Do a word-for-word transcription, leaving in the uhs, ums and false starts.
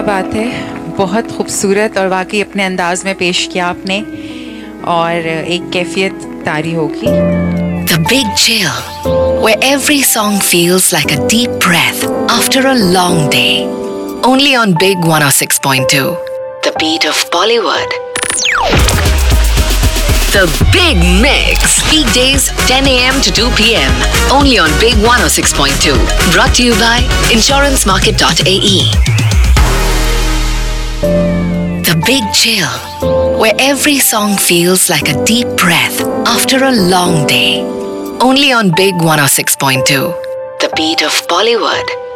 बात है, बहुत खूबसूरत और वाकई अपने अंदाज में पेश किया आपने और एक कैफियत तारी होगी। The Big Chill, where every song feels like a deep breath after a long day. Only on Big one oh six point two, the beat of Bollywood. The Big Mix, weekdays ten a.m. to two p.m. Only on Big one oh six point two. Brought to you by insurance market dot a e. The Big Chill, where every song feels like a deep breath after a long day. Only on Big one oh six point two, the beat of Bollywood.